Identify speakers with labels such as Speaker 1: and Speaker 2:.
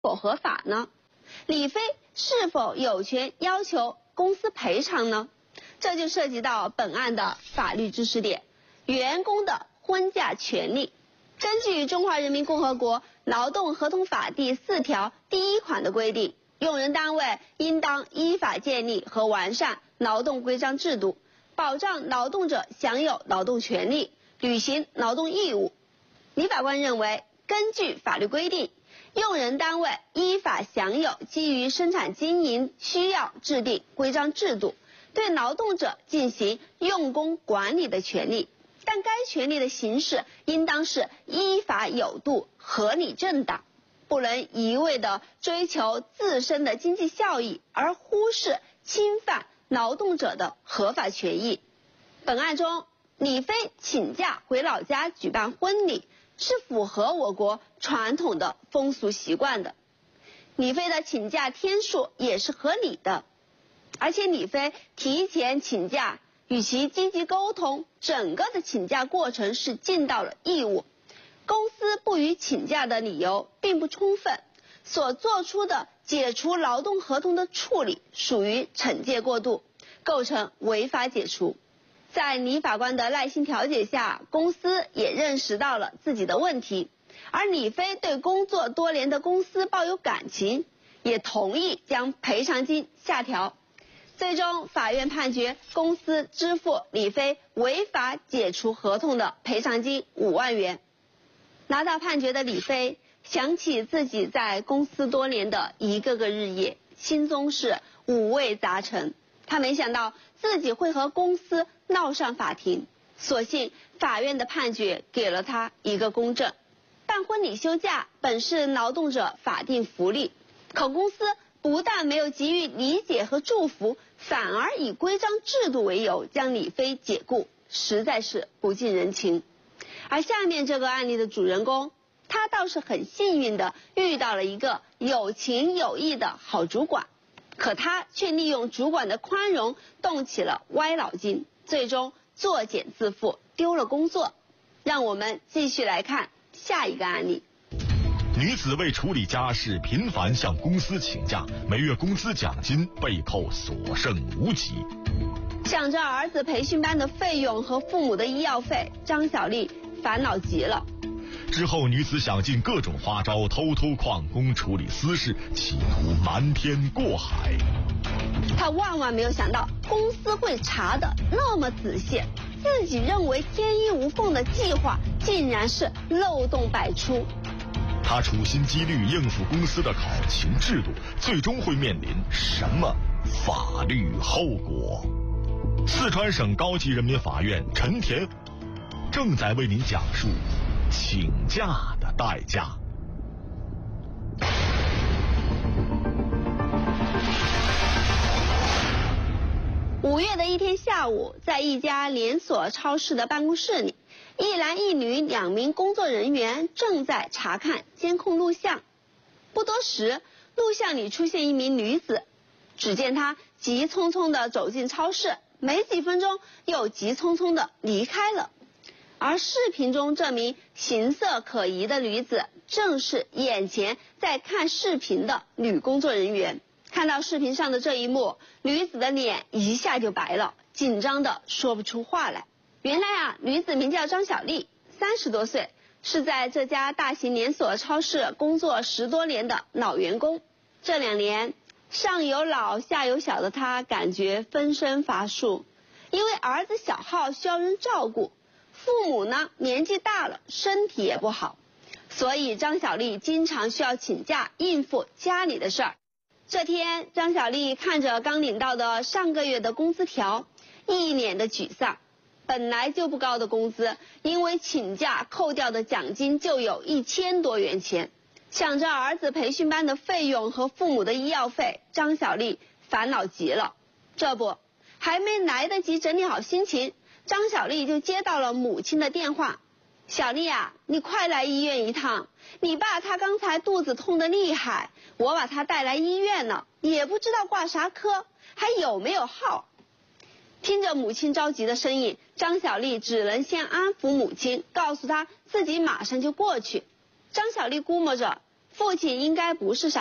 Speaker 1: 否合法呢？李飞是否有权要求公司赔偿呢？这就涉及到本案的法律知识点：员工的婚假权利。根据《中华人民共和国劳动合同法》第4条第1款的规定，用人单位应当依法建立和完善劳动规章制度，保障劳动者享有劳动权利，履行劳动义务。李法官认为，根据法律规定，用人单位依法享有基于生产经营需要制定规章制度，对劳动者进行用工管理的权利，但该权利的行使应当是依法有度、合理正当，不能一味地追求自身的经济效益，而忽视侵犯劳动者的合法权益。本案中，李飞请假回老家举办婚礼，是符合我国传统的风俗习惯的。李飞的请假天数也是合理的，而且李飞提前请假，与其积极沟通，整个的请假过程是尽到了义务。公司不予请假的理由并不充分，所做出的解除劳动合同的处理属于惩戒过度，构成违法解除。在李法官的耐心调解下，公司也认识到了自己的问题，而李飞对工作多年的公司抱有感情，也同意将赔偿金下调。最终，法院判决公司支付李飞违法解除合同的赔偿金5万元。拿到判决的李飞想起自己在公司多年的一个个日夜，心中是五味杂陈。他没想到自己会和公司闹上法庭，所幸法院的判决给了他一个公正。办婚礼休假本是劳动者法定福利，可公司不但没有给予理解和祝福，反而以规章制度为由将李飞解雇，实在是不近人情。而下面这个案例的主人公，他倒是很幸运的遇到了一个有情有义的好主管，可他却利用主管的宽容动起了歪脑筋，最终作茧自缚，丢了工作。让我们继续来看下一个案例。
Speaker 2: 女子为处理家事频繁向公司请假，每月工资奖金被扣所剩无几。
Speaker 1: 想着儿子培训班的费用和父母的医药费，张小丽烦恼极了。
Speaker 2: 之后，女子想尽各种花招，偷偷旷工处理私事，企图瞒天过海。
Speaker 1: 她万万没有想到，公司会查得那么仔细，自己认为天衣无缝的计划，竟然是漏洞百出。
Speaker 2: 她处心积虑应付公司的考勤制度，最终会面临什么法律后果？四川省高级人民法院陈田正在为您讲述请假的代价。
Speaker 1: 5月的一天下午，在一家连锁超市的办公室里，一男一女2名工作人员正在查看监控录像。不多时，录像里出现一名女子，只见她急匆匆地走进超市，没几分钟又急匆匆地离开了。而视频中这名形色可疑的女子，正是眼前在看视频的女工作人员。看到视频上的这一幕，女子的脸一下就白了，紧张的说不出话来。原来女子名叫张小丽，30多岁，是在这家大型连锁超市工作10多年的老员工。这2年，上有老下有小的她感觉分身乏术，因为儿子小浩需要人照顾，父母呢年纪大了，身体也不好，所以张小丽经常需要请假应付家里的事儿。这天，张小丽看着刚领到的上个月的工资条，一脸的沮丧。本来就不高的工资，因为请假扣掉的奖金就有1000多元钱。想着儿子培训班的费用和父母的医药费，张小丽烦恼极了。这不，还没来得及整理好心情，张小丽就接到了母亲的电话。小丽啊，你快来医院一趟，你爸他刚才肚子痛得厉害，我把他带来医院了，也不知道挂啥科，还有没有号。听着母亲着急的声音，张小丽只能先安抚母亲，告诉她自己马上就过去。张小丽估摸着父亲应该不是